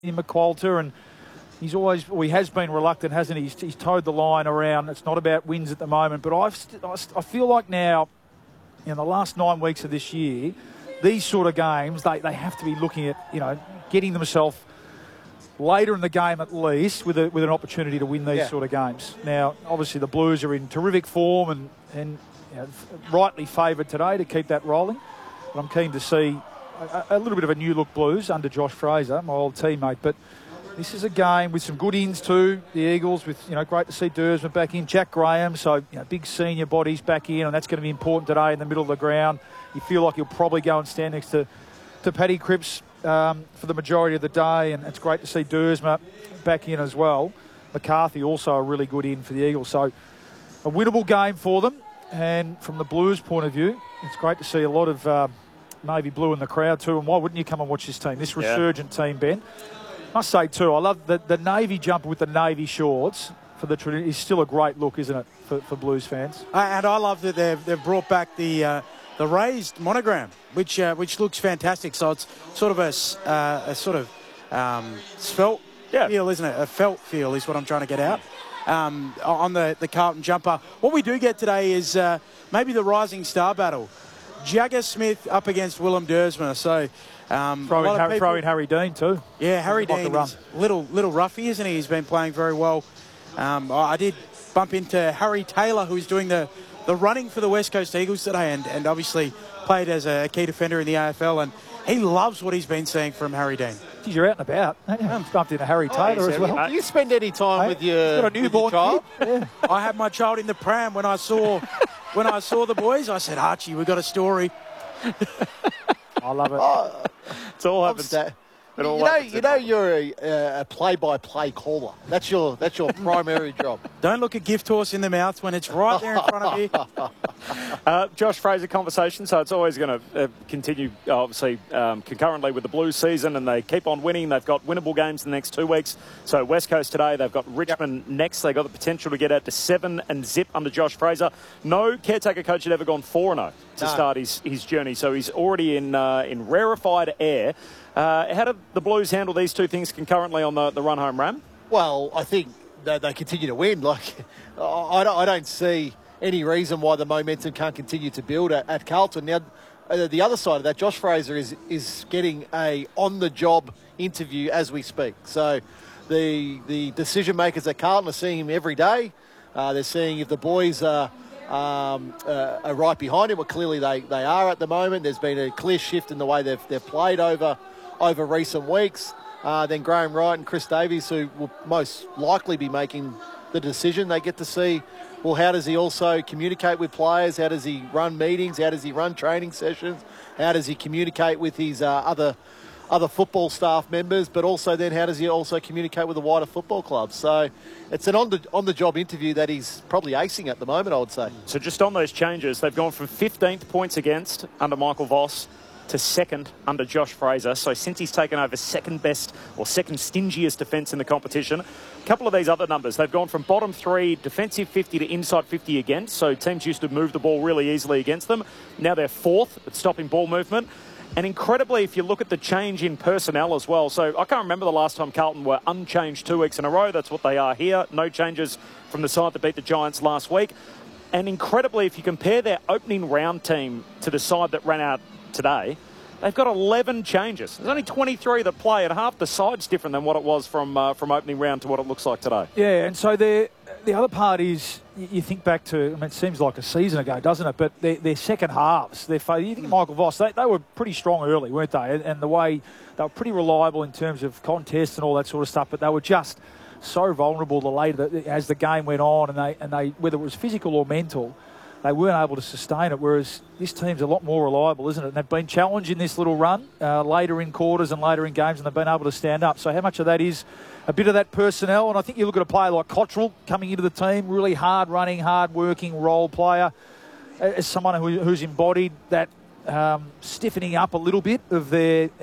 in McQualter, and he has been reluctant, hasn't he? He's towed the line around. It's not about wins at the moment, but I feel like now, in the last 9 weeks of this year, these sort of games, they have to be looking at, getting themselves later in the game at least with an opportunity to win these sort of games. Now, obviously the Blues are in terrific form and rightly favoured today to keep that rolling. But I'm keen to see a little bit of a new look Blues under Josh Fraser, my old teammate. But this is a game with some good ins too. The Eagles with, great to see Dersman back in, Jack Graham, so big senior bodies back in, and that's going to be important today in the middle of the ground. You feel like he'll probably go and stand next to Paddy Cripps for the majority of the day, and it's great to see Dersma back in as well. McCarthy also a really good in for the Eagles, so a winnable game for them. And from the Blues point of view, it's great to see a lot of navy blue in the crowd too. And why wouldn't you come and watch this team, this resurgent team, Ben? Must say too, I love the navy jumper with the navy shorts for the tradition. Is still a great look, isn't it, for Blues fans? And I love that they've brought back the raised monogram, which looks fantastic. So it's sort of a svelte feel, isn't it? A felt feel is what I'm trying to get out on the Carlton jumper. What we do get today is maybe the rising star battle. Jagger Smith up against Willem Dersma. So throw in Harry Dean too. Yeah, Harry Dean is a little roughy, isn't he? He's been playing very well. I did bump into Harry Taylor, who's doing the running for the West Coast Eagles today, and obviously played as a key defender in the AFL, and he loves what he's been seeing from Harry Dean. Geez, you're out and about. I've bumped into Harry Taylor as well. Do you spend any time with your newborn child? Yeah. I had my child in the pram when I saw the boys. I said, Archie, we've got a story. I love it. It's all happens. You're a play-by-play caller. That's your primary job. Don't look a gift horse in the mouth when it's right there in front of you. Josh Fraser conversation, so it's always going to continue, obviously, concurrently with the Blues season, and they keep on winning. They've got winnable games in the next 2 weeks. So West Coast today, they've got Richmond next. They've got the potential to get out to 7 and zip under Josh Fraser. No caretaker coach had ever gone 4-0 to start his journey, so he's already in rarefied air. How do the Blues handle these two things concurrently on the run home, Ram? Well, I think that they continue to win. I don't see any reason why the momentum can't continue to build at Carlton. Now, the other side of that, Josh Fraser is getting a on-the-job interview as we speak. So the decision makers at Carlton are seeing him every day. They're seeing if the boys are right behind him. Well, clearly they are at the moment. There's been a clear shift in the way they've played over recent weeks. Then Graham Wright and Chris Davies, who will most likely be making the decision. They get to see, well, how does he also communicate with players? How does he run meetings? How does he run training sessions? How does he communicate with his other football staff members? But also then how does he also communicate with the wider football club? So it's an on-the-job interview that he's probably acing at the moment, I would say. So just on those changes, they've gone from 15th points against under Michael Voss to 2nd under Josh Fraser. So since he's taken over second best or second stingiest defence in the competition, a couple of these other numbers, they've gone from bottom 3 defensive 50 to inside 50 against. So teams used to move the ball really easily against them. Now they're 4th at stopping ball movement. And incredibly, if you look at the change in personnel as well. So I can't remember the last time Carlton were unchanged 2 weeks in a row. That's what they are here. No changes from the side that beat the Giants last week. And incredibly, if you compare their opening round team to the side that ran out today, they've got 11 changes. There's only 23 that play, and half the side's different than what it was from opening round to what it looks like today. Yeah, and so the other part is, you think back to, it seems like a season ago, doesn't it? But their second halves, you think Michael Voss, they were pretty strong early, weren't they? And the way they were pretty reliable in terms of contests and all that sort of stuff, but they were just so vulnerable as the game went on, and they whether it was physical or mental, they weren't able to sustain it, whereas this team's a lot more reliable, isn't it? And they've been challenged in this little run later in quarters and later in games, and they've been able to stand up. So how much of that is a bit of that personnel? And I think you look at a player like Cottrell coming into the team, really hard-running, hard-working role player, as someone who's embodied that stiffening up a little bit of the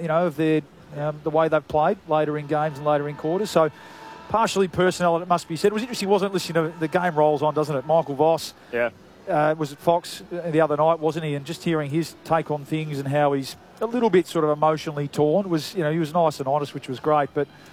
way they've played later in games and later in quarters. So partially personnel, it must be said. It was interesting, wasn't it? Listening to the game rolls on, doesn't it? Michael Voss. Yeah. Was at Fox the other night, wasn't he? And just hearing his take on things and how he's a little bit sort of emotionally torn was, he was nice and honest, which was great. But